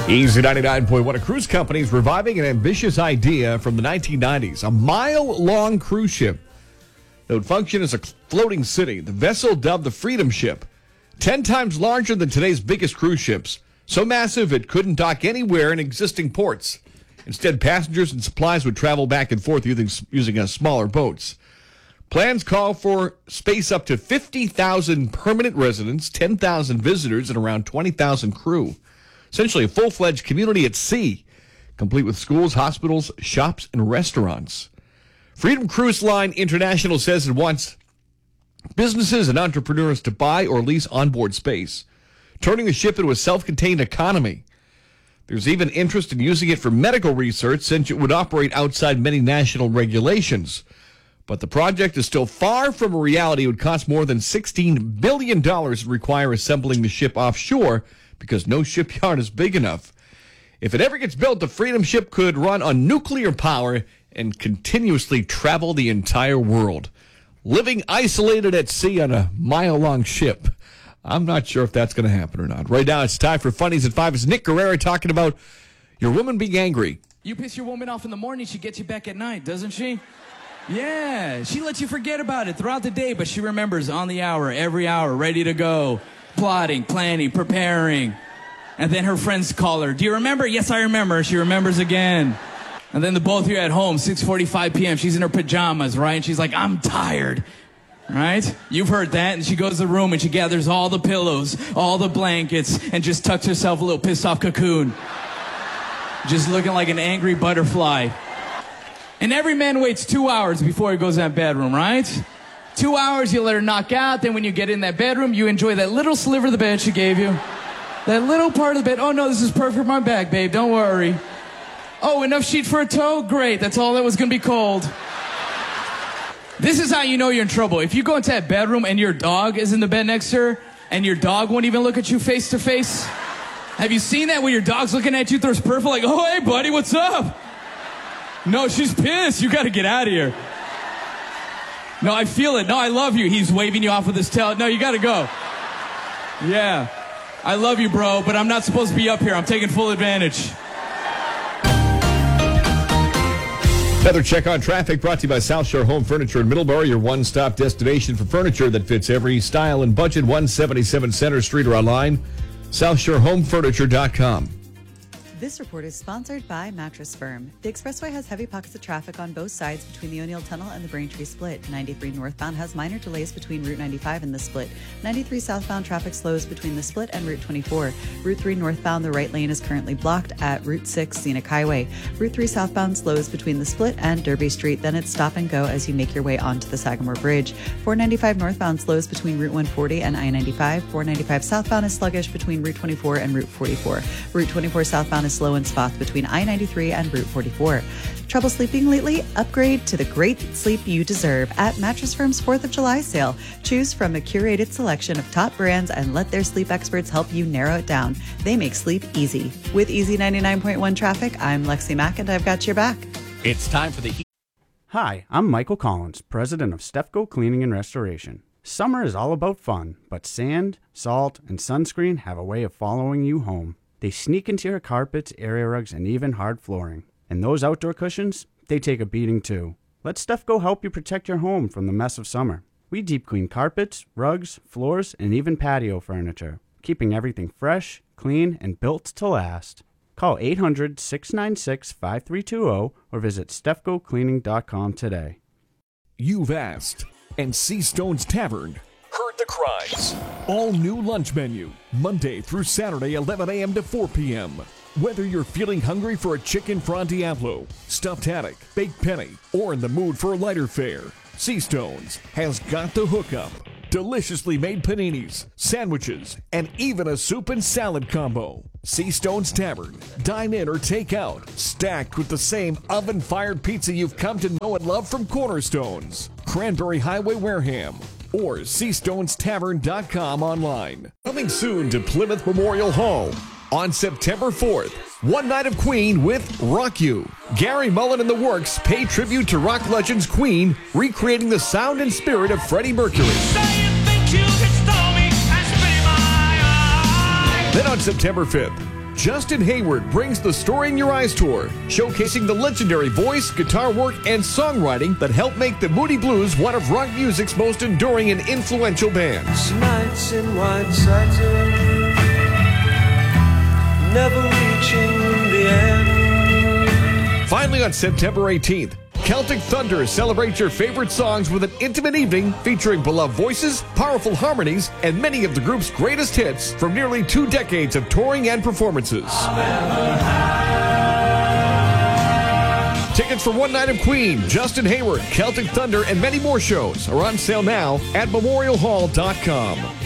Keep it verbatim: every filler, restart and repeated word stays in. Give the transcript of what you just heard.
Easy ninety-nine point one. A cruise company is reviving an ambitious idea from the nineteen nineties. A mile-long cruise ship that would function as a floating city. The vessel, dubbed the Freedom Ship, ten times larger than today's biggest cruise ships. So massive it couldn't dock anywhere in existing ports. Instead, passengers and supplies would travel back and forth using, using uh, smaller boats. Plans call for space up to fifty thousand permanent residents, ten thousand visitors, and around twenty thousand crew. Essentially a full-fledged community at sea, complete with schools, hospitals, shops, and restaurants. Freedom Cruise Line International says it wants businesses and entrepreneurs to buy or lease onboard space, turning the ship into a self-contained economy. There's even interest in using it for medical research since it would operate outside many national regulations. But the project is still far from a reality. It would cost more than sixteen billion dollars and require assembling the ship offshore because no shipyard is big enough. If it ever gets built, the Freedom Ship could run on nuclear power and continuously travel the entire world. Living isolated at sea on a mile-long ship. I'm not sure if that's going to happen or not. Right now, it's time for Funnies at five. It's Nick Guerrero talking about your woman being angry. You piss your woman off in the morning, she gets you back at night, doesn't she? Yeah, she lets you forget about it throughout the day, but she remembers on the hour, every hour, ready to go. Plotting, planning, preparing. And then her friends call her. Do you remember? Yes, I remember. She remembers again. And then the both of you at home, six forty-five p.m. She's in her pajamas, right? And she's like, I'm tired. Right? You've heard that. And she goes to the room and she gathers all the pillows, all the blankets, and just tucks herself a little pissed off cocoon. Just looking like an angry butterfly. And every man waits two hours before he goes in that bedroom, right? Two hours, you let her knock out. Then when you get in that bedroom, you enjoy that little sliver of the bed she gave you. That little part of the bed. Oh, no, this is perfect for my back, babe. Don't worry. Oh, enough sheet for a toe? Great. That's all that was going to be cold. This is how you know you're in trouble. If you go into that bedroom and your dog is in the bed next to her, and your dog won't even look at you face to face. Have you seen that when your dog's looking at you through his peripheral like, oh, hey, buddy, what's up? No, she's pissed. You got to get out of here. No, I feel it. No, I love you. He's waving you off with his tail. No, you got to go. Yeah. I love you, bro, but I'm not supposed to be up here. I'm taking full advantage. Weather check on traffic brought to you by South Shore Home Furniture in Middleborough, your one-stop destination for furniture that fits every style and budget. one seventy-seven Center Street or online, south shore home furniture dot com. This report is sponsored by Mattress Firm. The expressway has heavy pockets of traffic on both sides between the O'Neill Tunnel and the Braintree Split. ninety-three northbound has minor delays between Route ninety-five and the Split. ninety-three southbound traffic slows between the Split and Route twenty-four. Route three northbound, the right lane is currently blocked at Route six Scenic Highway. Route three southbound slows between the Split and Derby Street. Then it's stop and go as you make your way onto the Sagamore Bridge. four ninety-five northbound slows between Route one forty and I ninety-five. four ninety-five southbound is sluggish between Route twenty-four and Route forty-four. Route twenty-four southbound is slow in spots between I ninety-three and Route forty-four. Trouble sleeping lately? Upgrade to the great sleep you deserve at Mattress Firm's fourth of July sale. Choose from a curated selection of top brands and let their sleep experts help you narrow it down. They make sleep easy. With Easy ninety-nine point one traffic, I'm Lexi Mack and I've got your back. It's time for the... Hi, I'm Michael Collins, president of Stefco Cleaning and Restoration. Summer is all about fun, but sand, salt, and sunscreen have a way of following you home. They sneak into your carpets, area rugs, and even hard flooring. And those outdoor cushions, they take a beating too. Let Stefco help you protect your home from the mess of summer. We deep clean carpets, rugs, floors, and even patio furniture, keeping everything fresh, clean, and built to last. Call eight hundred, six nine six, five three two zero or visit stefco cleaning dot com today. You've asked, and Seastone's Tavern heard the cries. All new lunch menu, Monday through Saturday, eleven a.m. to four p.m. Whether you're feeling hungry for a chicken Fra Diablo, stuffed haddock, baked penny, or in the mood for a lighter fare, Seastone's has got the hookup. Deliciously made paninis, sandwiches, and even a soup and salad combo. Seastone's Tavern. Dine in or take out. Stacked with the same oven-fired pizza you've come to know and love from Cornerstones, Cranberry Highway, Wareham, or sea stones tavern dot com online. Coming soon to Plymouth Memorial Hall on September fourth. One Night of Queen with Rock You. Gary Mullen and the Works pay tribute to rock legends Queen, recreating the sound and spirit of Freddie Mercury. Then on September fifth, Justin Hayward brings the Story in Your Eyes tour, showcasing the legendary voice, guitar work, and songwriting that helped make the Moody Blues one of rock music's most enduring and influential bands. Nights in white satin, never reaching the end. Finally, on September eighteenth, Celtic Thunder celebrates your favorite songs with an intimate evening featuring beloved voices, powerful harmonies, and many of the group's greatest hits from nearly two decades of touring and performances. Tickets for One Night of Queen, Justin Hayward, Celtic Thunder, and many more shows are on sale now at memorial hall dot com.